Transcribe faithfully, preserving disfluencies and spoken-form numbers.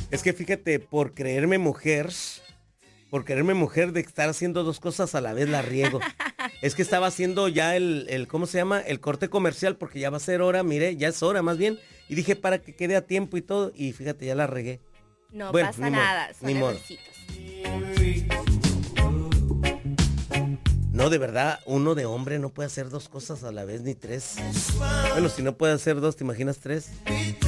Es que fíjate, por creerme mujer, por creerme mujer de estar haciendo dos cosas a la vez la riego. Es que estaba haciendo ya el, el, ¿cómo se llama? El corte comercial porque ya va a ser hora, mire, ya es hora más bien. Y dije para que quede a tiempo y todo. Y fíjate, ya la regué. No Bueno, pasa ni modo, nada, son ni modo. errorcitos. No, de verdad, uno de hombre no puede hacer dos cosas a la vez ni tres. Bueno, si no puede hacer dos, ¿te imaginas tres?